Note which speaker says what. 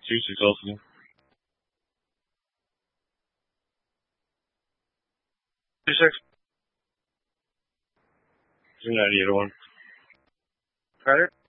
Speaker 1: Too successful. Too successful. Isn't that the other one? Carter?